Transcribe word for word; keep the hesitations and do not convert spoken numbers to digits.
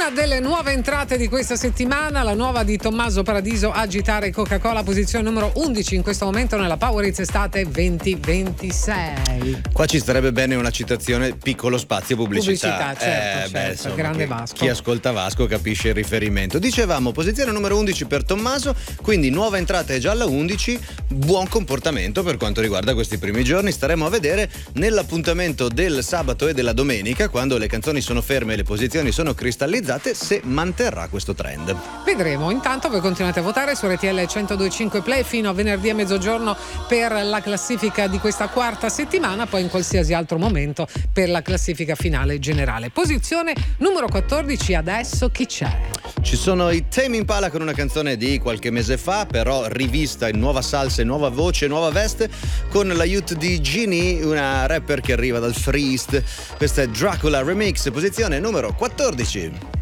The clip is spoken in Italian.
Una delle nuove entrate di questa settimana, la nuova di Tommaso Paradiso, Agitare Coca-Cola, posizione numero undici in questo momento nella Power Hits estate venti ventisei. Qua ci starebbe bene una citazione, piccolo spazio pubblicità. Pubblicità, certo, eh, certo, beh, insomma, grande chi, Vasco. Chi ascolta Vasco capisce il riferimento. Dicevamo, posizione numero undici per Tommaso, quindi nuova entrata è già alla undici, buon comportamento per quanto riguarda questi primi giorni. Staremo a vedere nell'appuntamento del sabato e della domenica, quando le canzoni sono ferme e le posizioni sono cristallizzate, se manterrà questo trend. Vedremo. Intanto voi continuate a votare su R T L centodue e cinque Play fino a venerdì a mezzogiorno per la classifica di questa quarta settimana, poi in qualsiasi altro momento per la classifica finale generale. Posizione numero quattordici, adesso chi c'è? Ci sono i Tame Impala con una canzone di qualche mese fa, però rivista in nuova salsa, in nuova voce, nuova veste, con l'aiuto di Ginny, una rapper che arriva dal Far East. Questa è Dracula Remix, posizione numero quattordici.